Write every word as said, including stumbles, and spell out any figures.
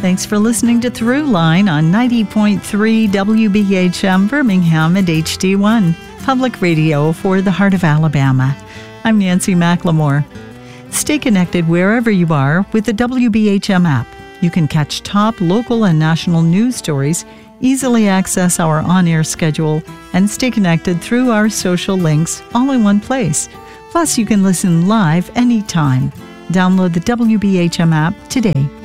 Thanks for listening to Throughline on ninety point three W B H M Birmingham and H D one, public radio for the heart of Alabama. I'm Nancy McLemore. Stay connected wherever you are with the W B H M app. You can catch top local and national news stories, easily access our on-air schedule, and stay connected through our social links all in one place. Plus, you can listen live anytime. Download the W B H M app today.